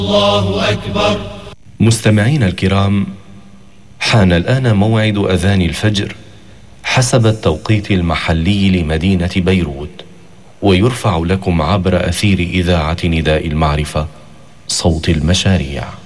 الله أكبر. مستمعين الكرام، حان الآن موعد أذان الفجر حسب التوقيت المحلي لمدينة بيروت، ويرفع لكم عبر أثير إذاعة نداء المعرفة صوت المشاريع.